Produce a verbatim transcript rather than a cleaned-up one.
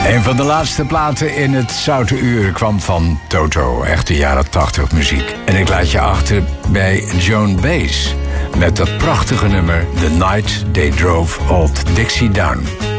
Een van de laatste platen in het Zoute Uur kwam van Toto. Echte jaren tachtig muziek. En ik laat je achter bij Joan Baez met dat prachtige nummer The Night They Drove Old Dixie Down.